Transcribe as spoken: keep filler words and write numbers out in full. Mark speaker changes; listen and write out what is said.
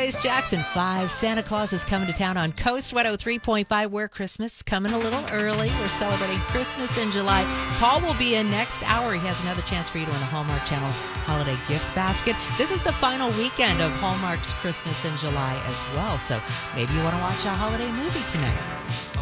Speaker 1: Boys, Jackson five. Santa Claus is coming to town on Coast one oh three point five, where Christmas coming a little early. We're celebrating Christmas in July. Paul will be in next hour. He has another chance for you to win a Hallmark Channel holiday gift basket. This is the final weekend of Hallmark's Christmas in July as well, so maybe you want to watch a holiday movie tonight.